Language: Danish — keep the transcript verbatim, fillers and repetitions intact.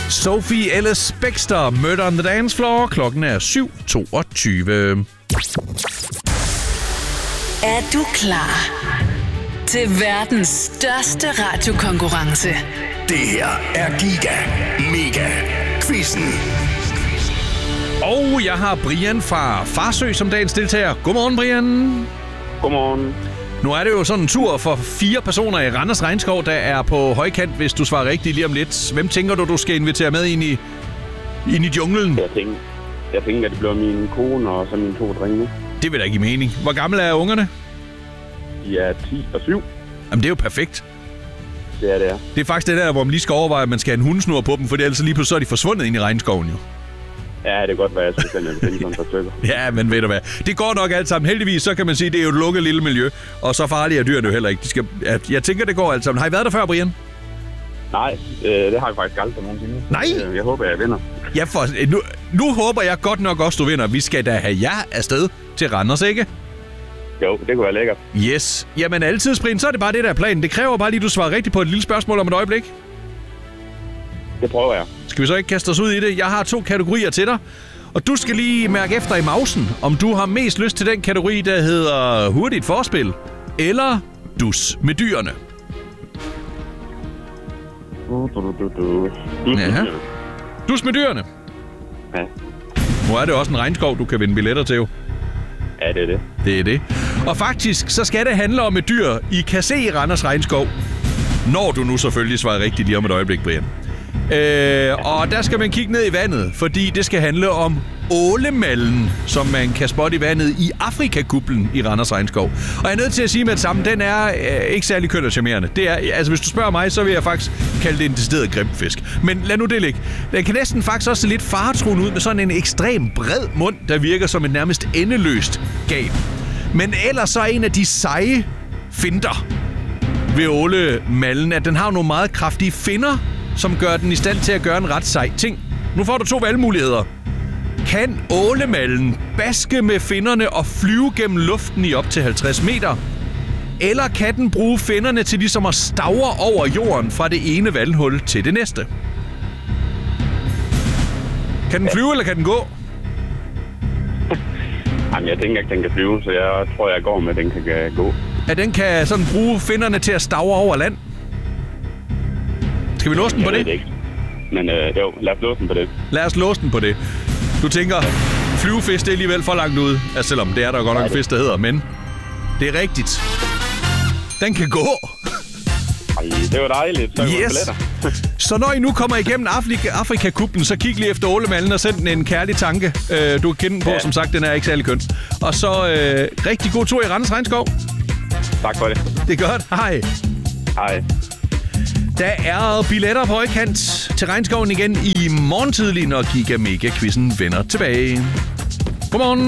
Sophie Ellis Bextor, Murder on the Dance Floor. Klokken er syv toogtyve. Er du klar til verdens største radiokonkurrence? Det her er Giga Mega Quizzen. Og jeg har Brian fra Farsø som dagens deltager. Godmorgen, Brian. Godmorgen. Nu er det jo sådan en tur for fire personer i Randers Regnskov, der er på højkant, hvis du svarer rigtigt lige om lidt. Hvem tænker du, du skal invitere med ind i, ind i junglen? Jeg tænker, jeg tænker, at det bliver min kone og så mine to drenge. Det vil da give mening. Hvor gamle er ungerne? De er ti og syv. Jamen, det er jo perfekt. Det er det, er. Det er faktisk det der, hvor man lige skal overveje, at man skal have en hundesnur på dem, for ellers lige pludselig så er de forsvundet ind i regnskoven jo. Ja, det kan godt være, jeg skal finde sådan et par stykker. Ja, men ved du hvad. Det går nok alt sammen. Heldigvis, så kan man sige, at det er jo et lukket lille miljø. Og så farlige er dyrene jo heller ikke. De skal, jeg, jeg tænker, det går alt sammen. Har I været der før, Brian? Nej, øh, det har jeg faktisk aldrig nogensinde. Nej? Øh, jeg håber, jeg vinder. Ja, for, nu, nu håber jeg godt nok også, du vinder. Vi skal da have jer afsted til Randers, ikke? Jo, det kunne være lækkert. Yes. Jamen altid, Brian, så er det bare det, der er planen. Det kræver bare lige, at du svarer rigtigt på et lille spørgsmål om et øjeblik. Det prøver jeg. Skal vi så ikke kaste os ud i det? Jeg har to kategorier til dig. Og du skal lige mærke efter i mausen, om du har mest lyst til den kategori, der hedder hurtigt forspil, eller dus med dyrene. Du, du, du, du. Du, Ja. Dus med dyrene. Ja. Nu er det også en regnskov, du kan vinde billetter til jo. Ja, det er det. Det er det. Og faktisk, så skal det handle om et dyr, I kan se i Randers Regnskov. Når du nu selvfølgelig svarer rigtigt lige om et øjeblik, Brian. Øh, og der skal man kigge ned i vandet, fordi det skal handle om ålemallen, som man kan spotte i vandet i Afrikakuplen i Randers Regnskov. Og jeg er nødt til at sige med det samme, den er øh, ikke særlig køn og charmerende. Det er, altså hvis du spørger mig, så vil jeg faktisk kalde det en decideret grim fisk. Men lad nu det ligge. Den kan næsten faktisk også se lidt faretruende ud med sådan en ekstrem bred mund, der virker som et nærmest endeløst gab. Men ellers så er en af de seje finter ved ålemallen, at den har nogle meget kraftige finner, som gør den i stand til at gøre en ret sej ting. Nu får du to valgmuligheder. Kan ålemallen baske med finnerne og flyve gennem luften i op til halvtreds meter? Eller kan den bruge finnerne til ligesom at stavre over jorden fra det ene valghul til det næste? Kan den flyve, eller kan den gå? Jamen, jeg tænker ikke, den kan flyve, så jeg tror, jeg går med, at den kan gå. At den kan sådan bruge finnerne til at stavre over land? Skal vi låse den på jeg det? det ikke. Men øh, jo, lad os låse den på det. Lad os låse den på det. Du tænker, flyvefisk det er alligevel for langt ude. Altså, selvom det er der godt nok en fisk, der hedder, men det er rigtigt. Den kan gå. Ej, det var dejligt. Så Yes. Så når I nu kommer igennem Afrika, Afrikakuplen, så kig lige efter ålemallen og send den en kærlig tanke. Øh, du kan kende den på, ja. Som sagt, den er ikke særlig køn. Og så øh, rigtig god tur i Randers Regnskov. Tak for det. Det er godt. Hej. Hej. Der er billetter på højkant til Regnskoven igen i morgen tidlig, når Giga Mega Quizzen vender tilbage. Godmorgen.